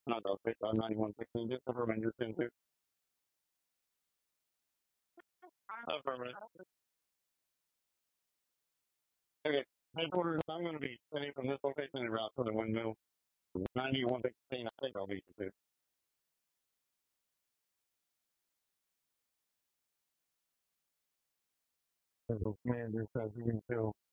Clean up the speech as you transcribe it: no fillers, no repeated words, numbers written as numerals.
Not those based on 9116, just affirming your sin too. Affirmative. Okay. Headquarters, I'm going to be sending from this location en route for the windmill. 9116, I think I'll be too. So, commander says we can tell